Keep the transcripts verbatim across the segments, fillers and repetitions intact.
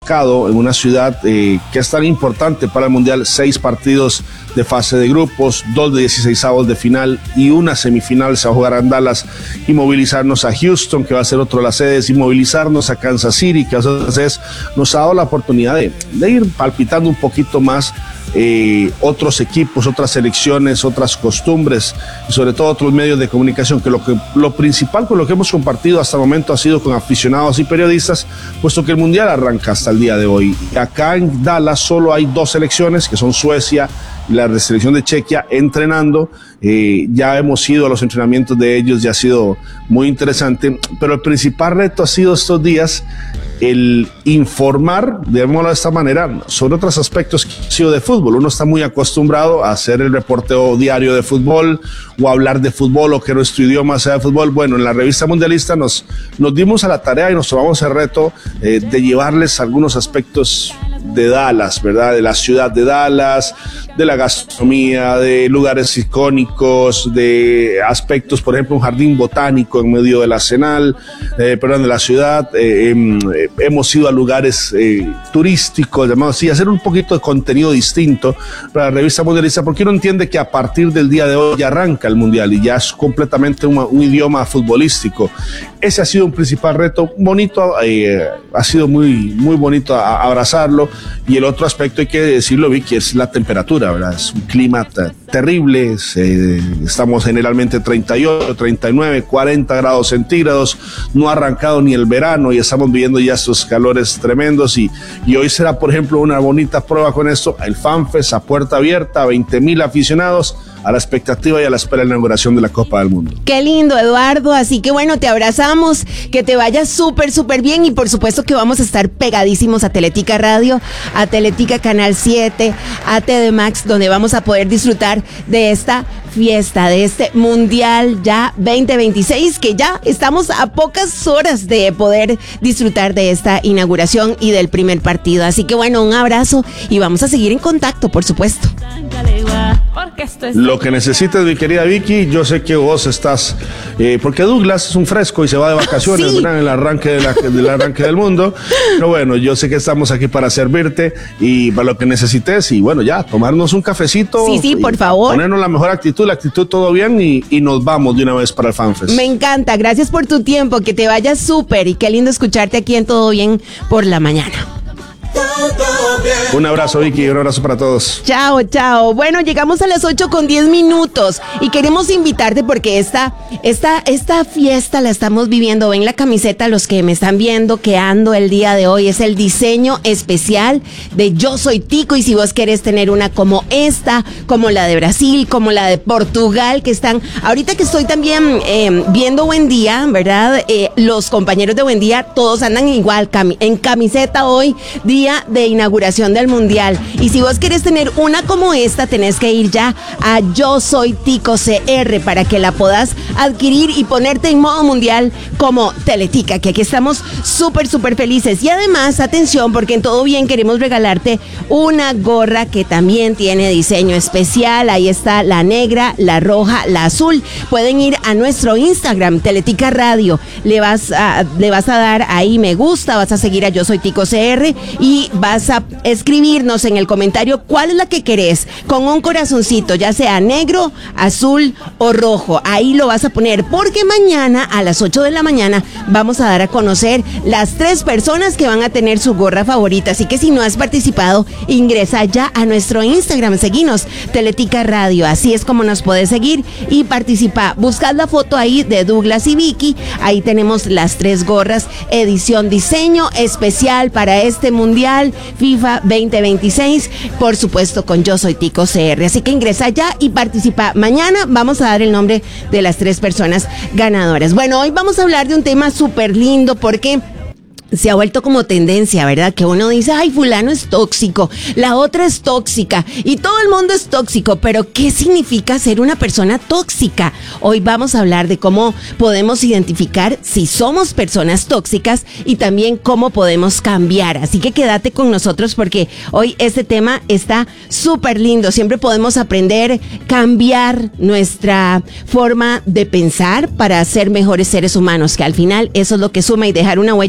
marcado en una ciudad eh, que es tan importante para el Mundial, seis partidos de fase de grupos, dos de dieciseisavos de final y una semifinal se va a jugar en Dallas, y movilizarnos a Houston, que va a ser otro de las sedes, y movilizarnos a Kansas City, que va a ser otra de las sedes, nos ha dado la oportunidad de, de ir palpitando un poquito más Eh, otros equipos, otras selecciones, otras costumbres y sobre todo otros medios de comunicación, que lo, que lo principal con lo que hemos compartido hasta el momento ha sido con aficionados y periodistas, puesto que el Mundial arranca hasta el día de hoy. Acá en Dallas solo hay dos selecciones, que son Suecia y la selección de Chequia, entrenando. Eh, ya hemos ido a los entrenamientos de ellos, ya ha sido muy interesante, pero el principal reto ha sido estos días el informar, digámoslo de esta manera, sobre otros aspectos que han sido de fútbol. Uno está muy acostumbrado a hacer el reporteo diario de fútbol o a hablar de fútbol, o que nuestro idioma sea de fútbol. Bueno, en la revista mundialista nos, nos dimos a la tarea y nos tomamos el reto eh, de llevarles algunos aspectos de Dallas, ¿verdad? De la ciudad de Dallas, de la gastronomía, de lugares icónicos, de aspectos, por ejemplo, un jardín botánico en medio de la Arsenal, eh, perdón, de la ciudad. Eh, eh, hemos ido a lugares eh, turísticos, llamados así, hacer un poquito de contenido distinto para la revista mundialista, porque uno entiende que a partir del día de hoy ya arranca el Mundial y ya es completamente un, un idioma futbolístico. Ese ha sido un principal reto, bonito, eh, ha sido muy, muy bonito a, a abrazarlo. Y el otro aspecto, hay que decirlo, Vicky, es la temperatura, ¿verdad? Es un clima t- terrible, eh, estamos generalmente treinta y ocho, treinta y nueve, cuarenta grados centígrados, no ha arrancado ni el verano y estamos viviendo ya estos calores tremendos, y, y hoy será, por ejemplo, una bonita prueba con esto, el FanFest a puerta abierta, veinte mil aficionados, a la expectativa y a la espera de la inauguración de la Copa del Mundo. Qué lindo, Eduardo, así que bueno, te abrazamos, que te vaya súper, súper bien, y por supuesto que vamos a estar pegadísimos a Teletica Radio, a Teletica Canal siete, a T D Max, donde vamos a poder disfrutar de esta fiesta, de este Mundial ya veinte veintiséis, que ya estamos a pocas horas de poder disfrutar de esta inauguración y del primer partido. Así que bueno, un abrazo y vamos a seguir en contacto, por supuesto. Lo que necesites, mi querida Vicky, yo sé que vos estás, eh, porque Douglas es un fresco y se va de vacaciones, sí, en el arranque, de la, del arranque del mundo, pero bueno, yo sé que estamos aquí para servirte y para lo que necesites, y bueno, ya, tomarnos un cafecito. Sí, sí, por favor. Ponernos la mejor actitud, la actitud todo bien, y, y nos vamos de una vez para el FanFest. Me encanta, gracias por tu tiempo, que te vayas súper, y qué lindo escucharte aquí en Todo Bien por la mañana. Un abrazo, Vicky, un abrazo para todos. Chao, chao. Bueno, llegamos a las ocho con diez minutos y queremos invitarte porque esta, esta, esta fiesta la estamos viviendo. Ven la camiseta, los que me están viendo, que ando el día de hoy. Es el diseño especial de Yo Soy Tico, y si vos querés tener una como esta, como la de Brasil, como la de Portugal, que están, ahorita que estoy también eh, viendo Buen Día, ¿verdad? Eh, los compañeros de Buen Día, todos andan igual, cami- en camiseta hoy, día de inauguración del Mundial. Y si vos querés tener una como esta, tenés que ir ya a Yo Soy Tico C R para que la puedas adquirir y ponerte en modo mundial como Teletica, que aquí estamos súper, súper felices. Y además, atención, porque en Todo Bien queremos regalarte una gorra que también tiene diseño especial. Ahí está la negra, la roja, la azul. Pueden ir a nuestro Instagram, Teletica Radio. Le vas a, le vas a dar ahí me gusta, vas a seguir a Yo Soy Tico C R y vas a escribirnos en el comentario cuál es la que querés, con un corazoncito, ya sea negro, azul o rojo. Ahí lo vas a poner, porque mañana a las ocho de la mañana vamos a dar a conocer las tres personas que van a tener su gorra favorita. Así que si no has participado, ingresa ya a nuestro Instagram, seguinos, Teletica Radio. Así es como nos puedes seguir y participa. Buscad la foto ahí de Douglas y Vicky. Ahí tenemos las tres gorras, edición diseño especial para este Mundial FIFA veinte veintiséis, por supuesto con Yo Soy Tico C R. Así que ingresa ya y participa. Mañana vamos a dar el nombre de las tres personas ganadoras. Bueno, hoy vamos a hablar de un tema súper lindo, porque se ha vuelto como tendencia, ¿verdad? Que uno dice, ay, fulano es tóxico, la otra es tóxica y todo el mundo es tóxico, pero ¿qué significa ser una persona tóxica? Hoy vamos a hablar de cómo podemos identificar si somos personas tóxicas y también cómo podemos cambiar. Así que quédate con nosotros porque hoy este tema está súper lindo. Siempre podemos aprender, cambiar nuestra forma de pensar para ser mejores seres humanos, que al final eso es lo que suma, y dejar una huella bonita,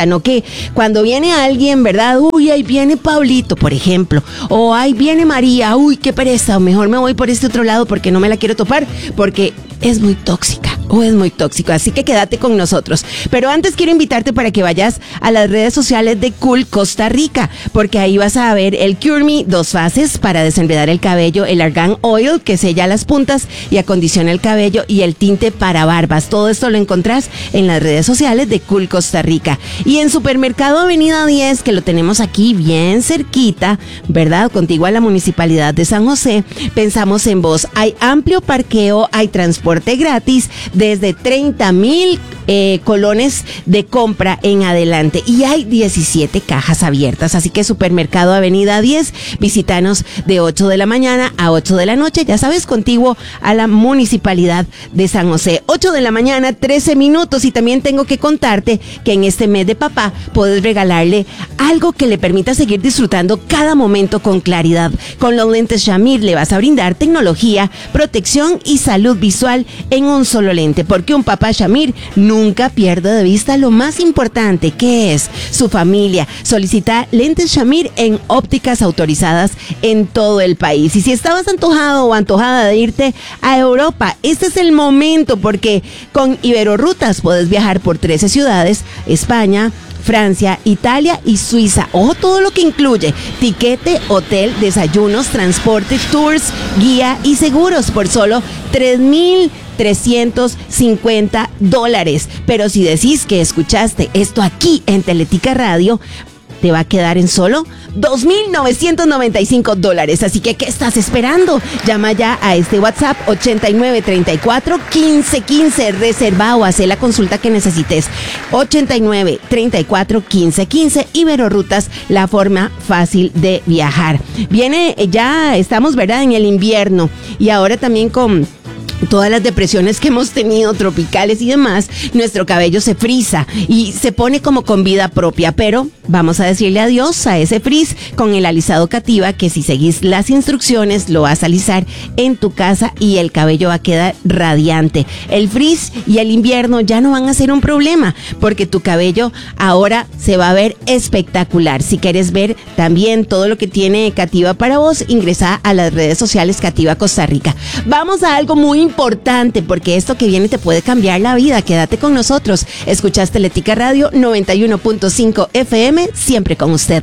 no que cuando viene alguien, ¿verdad? Uy, ahí viene Pablito, por ejemplo, o ahí viene María, uy, qué pereza, o mejor me voy por este otro lado porque no me la quiero topar, porque es muy tóxica o es muy tóxico, así que quédate con nosotros. Pero antes quiero invitarte para que vayas a las redes sociales de Cool Costa Rica, porque ahí vas a ver el Cure Me dos fases para desenredar el cabello, el Argan Oil que sella las puntas y acondiciona el cabello, y el tinte para barbas. Todo esto lo encontrás en las redes sociales de Cool Costa Rica. Y en Supermercado Avenida diez, que lo tenemos aquí bien cerquita, ¿verdad? Contigo a la Municipalidad de San José, pensamos en vos. Hay amplio parqueo, hay transporte gratis desde treinta mil eh, colones de compra en adelante, y hay diecisiete cajas abiertas. Así que Supermercado Avenida diez, visítanos de ocho de la mañana a ocho de la noche, ya sabes, contiguo a la Municipalidad de San José. ocho de la mañana, trece minutos, y también tengo que contarte que en este mes de papá puedes regalarle algo que le permita seguir disfrutando cada momento con claridad. Con los lentes Shamir le vas a brindar tecnología, protección y salud visual en un solo lente, porque un papá Shamir nunca pierde de vista lo más importante, que es su familia. Solicita lentes Shamir en ópticas autorizadas en todo el país. Y si estabas antojado o antojada de irte a Europa, este es el momento, porque con Iberorrutas puedes viajar por trece ciudades: España, Francia, Italia y Suiza. Ojo, todo lo que incluye: tiquete, hotel, desayunos, transporte, tours, guía y seguros por solo tres mil trescientos cincuenta dólares. Pero si decís que escuchaste esto aquí en Teletica Radio, te va a quedar en solo dos mil novecientos noventa y cinco dólares. Así que, ¿qué estás esperando? Llama ya a este WhatsApp ochenta y nueve, treinta y cuatro, quince, quince. Reserva o hace la consulta que necesites. ochenta y nueve, treinta y cuatro, quince, quince. Iberorrutas, la forma fácil de viajar. Viene, ya estamos, ¿verdad?, en el invierno, y ahora también con todas las depresiones que hemos tenido, tropicales y demás, nuestro cabello se frisa y se pone como con vida propia. Pero vamos a decirle adiós a ese frizz con el alisado Cativa, que si seguís las instrucciones lo vas a alisar en tu casa y el cabello va a quedar radiante. El frizz y el invierno ya no van a ser un problema, porque tu cabello ahora se va a ver espectacular. Si quieres ver también todo lo que tiene Cativa para vos, ingresa a las redes sociales Cativa Costa Rica. Vamos a algo muy importante, porque esto que viene te puede cambiar la vida. Quédate con nosotros. Escuchas Teletica Radio noventa y uno punto cinco F M, siempre con usted.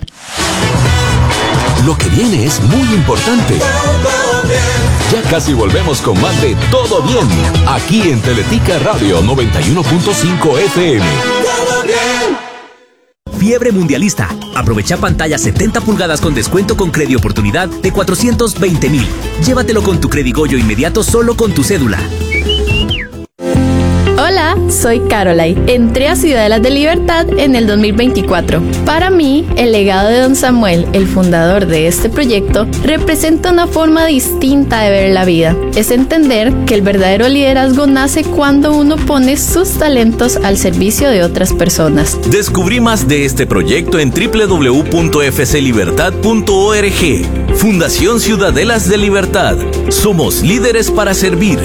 Lo que viene es muy importante. Ya casi volvemos con más de Todo Bien, aquí en Teletica Radio noventa y uno punto cinco F M. Fiebre mundialista. Aprovecha pantalla setenta pulgadas con descuento con Credi Oportunidad de cuatrocientos veinte mil. Llévatelo con tu Credigoyo inmediato solo con tu cédula. Hola, soy Caroline. Entré a Ciudadelas de Libertad en el dos mil veinticuatro. Para mí, el legado de don Samuel, el fundador de este proyecto, representa una forma distinta de ver la vida. Es entender que el verdadero liderazgo nace cuando uno pone sus talentos al servicio de otras personas. Descubrí más de este proyecto en doble u doble u doble u punto f c libertad punto org. Fundación Ciudadelas de Libertad. Somos líderes para servir.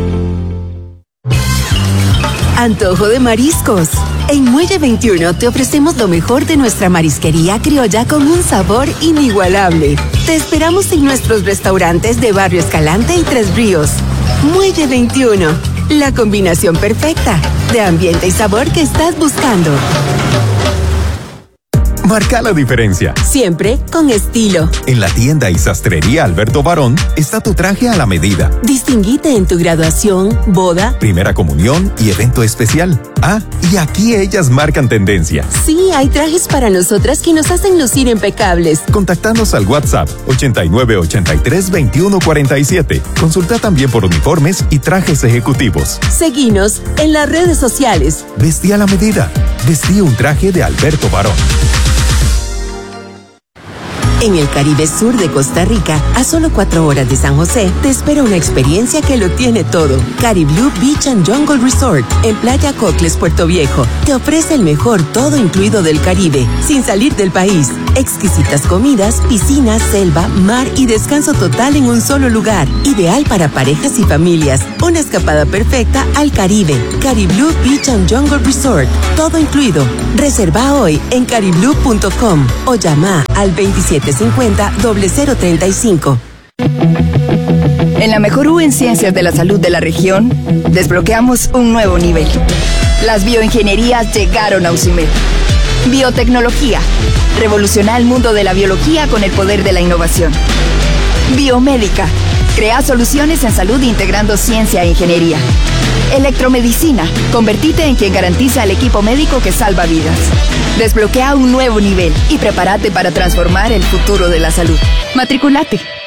Antojo de mariscos. En Muelle veintiuno te ofrecemos lo mejor de nuestra marisquería criolla con un sabor inigualable. Te esperamos en nuestros restaurantes de Barrio Escalante y Tres Ríos. Muelle veintiuno, la combinación perfecta de ambiente y sabor que estás buscando. Marca la diferencia. Siempre con estilo. En la tienda y sastrería Alberto Barón está tu traje a la medida. Distinguite en tu graduación, boda, primera comunión y evento especial. Ah, y aquí ellas marcan tendencia. Sí, hay trajes para nosotras que nos hacen lucir impecables. Contactanos al WhatsApp ochenta y nueve, ochenta y tres, veintiuno, cuarenta y siete. Consulta también por uniformes y trajes ejecutivos. Seguinos en las redes sociales. Vestí a la medida. Vestí un traje de Alberto Barón. En el Caribe Sur de Costa Rica, a solo cuatro horas de San José, te espera una experiencia que lo tiene todo. Cariblue Beach and Jungle Resort, en Playa Cocles, Puerto Viejo, te ofrece el mejor todo incluido del Caribe, sin salir del país. Exquisitas comidas, piscinas, selva, mar y descanso total en un solo lugar. Ideal para parejas y familias. Una escapada perfecta al Caribe. Cariblue Beach and Jungle Resort, todo incluido. Reserva hoy en cariblue punto com o llama al veintisiete cincuenta, cero cero treinta y cinco. En la Mejor U en Ciencias de la Salud de la región, desbloqueamos un nuevo nivel. Las bioingenierías llegaron a UCIMED. Biotecnología. Revoluciona el mundo de la biología con el poder de la innovación. Biomédica. Crea soluciones en salud integrando ciencia e ingeniería. Electromedicina. Convertite en quien garantiza el equipo médico que salva vidas. Desbloquea un nuevo nivel y prepárate para transformar el futuro de la salud. Matriculate.